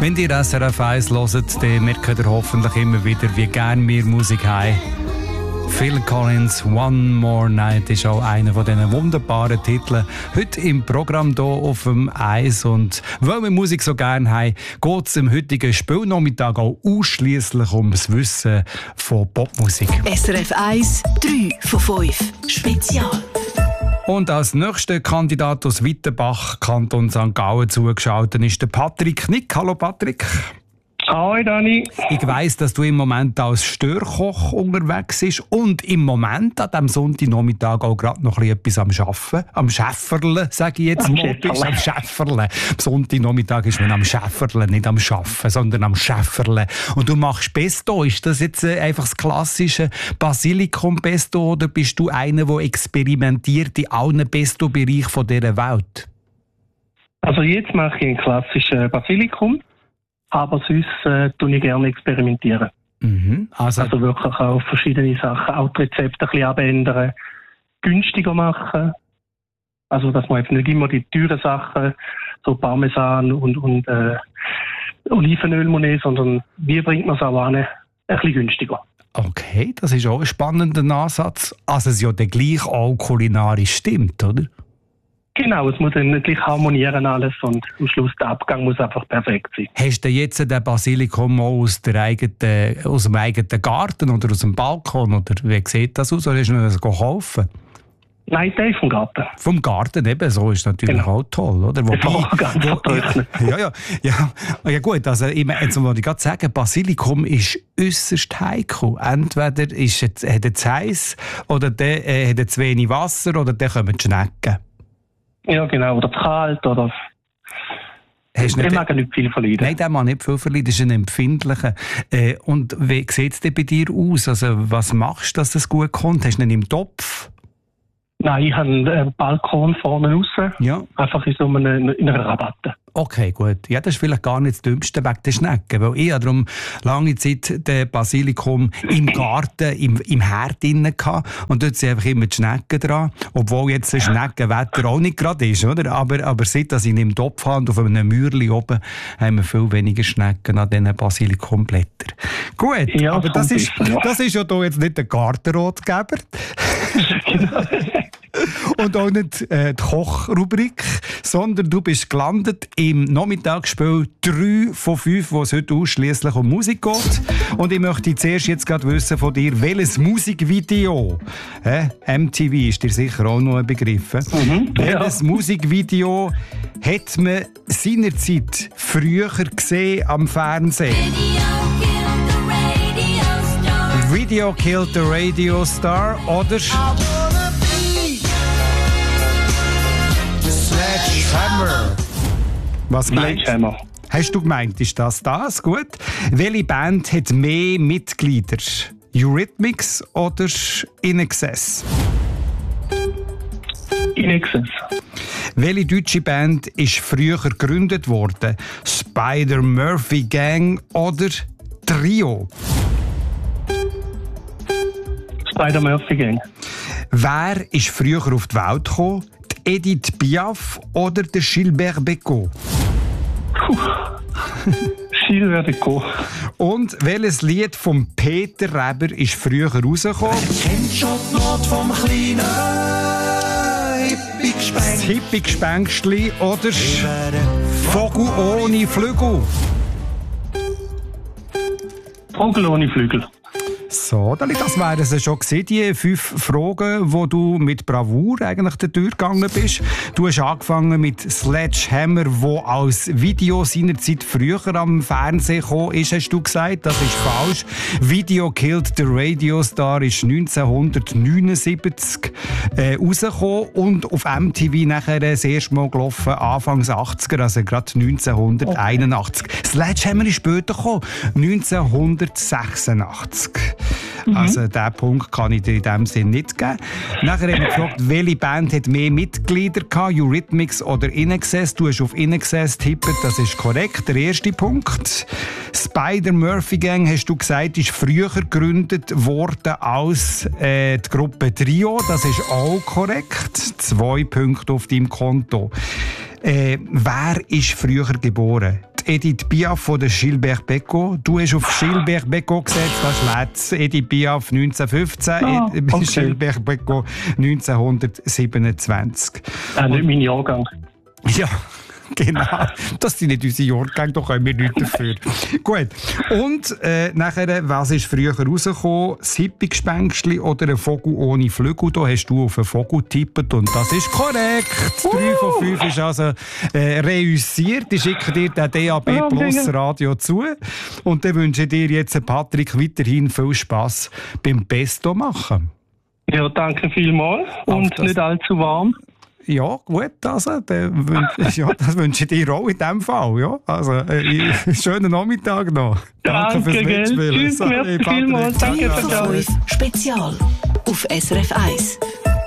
Wenn ihr SRF 1 hört, dann merkt ihr hoffentlich immer wieder, wie gerne wir Musik haben. Phil Collins, One More Night ist auch einer von diesen wunderbaren Titeln heute im Programm hier auf dem Eis. Und weil wir Musik so gerne haben, geht es im heutigen Spielnachmittag auch ausschliesslich um das Wissen von Popmusik. SRF 1, 3 von 5. Spezial. Und als nächster Kandidat aus Wittenbach, Kanton St. Gallen, zugeschaltet ist der Patrick Nick. Hallo Patrick. Hi Dani. Ich weiss, dass du im Moment als Störkoch unterwegs bist und im Moment an diesem Sonntagnachmittag auch gerade noch etwas am Arbeiten. Am Schäfferle, sage ich jetzt mal. Am Schäfferle. Am Sonntagnachmittag ist man am Schäfferle, nicht am Arbeiten, sondern am Schäfferle. Und du machst Pesto. Ist das jetzt einfach das klassische Basilikum-Pesto oder bist du einer, der experimentiert in allen Pesto-Bereichen dieser Welt? Also jetzt mache ich einen klassischen Basilikum. Aber sonst tue ich gerne experimentieren. Mhm. Also wirklich auch verschiedene Sachen, auch die Rezepte ein bisschen abändern, günstiger machen. Also dass man eben nicht immer die teuren Sachen, so Parmesan und Olivenöl nehmen, sondern wie bringt man es auch an, ein bisschen günstiger. Okay, das ist auch ein spannender Ansatz. Also es ja dann gleich auch kulinarisch stimmt, oder? Genau, es muss dann gleich harmonieren alles und am Schluss der Abgang muss einfach perfekt sein. Hast du jetzt den Basilikum aus dem eigenen Garten oder aus dem Balkon? Oder wie sieht das aus? Oder hast du das gekauft? Nein, der ist vom Garten. Vom Garten eben, so ist natürlich auch toll, oder? Ja gut, also jetzt wollte ich gerade sagen, Basilikum ist äußerst heikel. Entweder hat er zu heiß oder der hat zu wenig Wasser oder der kommen die Schnecken. Ja, genau. Oder zu kalt. Oder der mag nicht viel verleiden. Nein, der mag nicht viel verleiden. Das ist ein empfindlicher. Und wie sieht es denn bei dir aus? Also, was machst du, dass das gut kommt? Hast du ihn im Topf? Nein, ich habe einen Balkon vorne raus. Ja. Einfach in einer Rabatte. Okay, gut. Ja, das ist vielleicht gar nicht das Dümmste wegen der Schnecken. Weil ich hatte darum lange Zeit den Basilikum im Garten, im Herd drin gehabt. Und dort sind einfach immer die Schnecken dran. Obwohl jetzt das Schneckenwetter auch nicht gerade ist, oder? Aber seit ich ihn im Topf habe und auf einem Mürli oben, haben wir viel weniger Schnecken an diesen Basilikumblättern. Gut, ja, aber das ist ja hier jetzt nicht der Gartenrotgeber. Und auch nicht die Kochrubrik, sondern du bist gelandet im Nachmittagsspiel 3 von 5, wo es heute ausschliesslich um Musik geht. Und ich möchte zuerst jetzt gerade wissen von dir, welches Musikvideo, MTV ist dir sicher auch noch ein Begriff, welches Musikvideo hat man seinerzeit früher gesehen am Fernsehen? Video Killed the Radio Star oder Sledgehammer. Was meinst du? Hast du gemeint, ist das? Gut. Welche Band hat mehr Mitglieder? Eurythmics oder In Excess? In Excess. Welche deutsche Band ist früher gegründet worden? Spider-Murphy Gang oder Trio? Spider-Murphy Gang. Wer ist früher auf die Welt gekommen? Die Edith Piaf oder der Gilbert Bécaud? Gilbert Bécaud. Und welches Lied von Peter Reber ist früher rausgekommen? Kennst schon die Not vom kleinen Das Hippie-Gespängstli oder Vogel ohne Flügel? Vogel ohne Flügel. So, das wären es schon gewesen, die 5 Fragen, wo du mit Bravour eigentlich durchgegangen bist. Du hast angefangen mit Sledgehammer, wo als Video seinerzeit früher am Fernsehen gekommen ist, hast du gesagt. Das ist falsch. Video Killed the Radio Star ist 1979 rausgekommen und auf MTV nachher das erste Mal gelaufen, Anfangs 80er, also gerade 1981. Okay. Sledgehammer ist später gekommen, 1986. Also diesen Punkt kann ich dir in diesem Sinn nicht geben. Nachher haben wir gefragt, welche Band hat mehr Mitglieder gehabt, Eurythmics oder In Excess. Du hast auf In Excess tippet, das ist korrekt, der erste Punkt. Spider-Murphy Gang, hast du gesagt, ist früher gegründet worden als die Gruppe Trio. Das ist auch korrekt. 2 Punkte auf deinem Konto. Wer ist früher geboren? Edith Piaf oder Gilbert Bécaud? Du hast auf Gilbert Bécaud gesetzt, das ist Letz. Edith Piaf 1915, okay. Gilbert Bécaud 1927. Nicht mein Jahrgang. Ja, genau. Das sind nicht unsere Jahrgänge, da können wir nichts dafür. Gut. Und nachher, was ist früher rausgekommen? Das Hippie-Gespenstli oder ein Vogel ohne Flügel? Da hast du auf einen Vogel getippt und das ist korrekt. 3 von 5 ist also reüssiert. Ich schicke dir den DAB Plus Radio zu. Und dann wünsche ich dir jetzt, Patrick, weiterhin viel Spass beim Pesto machen. Ja, danke vielmals. Und nicht allzu warm. Ja, gut, also, das wünsche ich dir auch in dem Fall. Ja. Also, schönen Nachmittag noch. Danke fürs Mitspielen. Tschüss, merci vielmals. Danke, 3 von 5 Spezial auf SRF 1.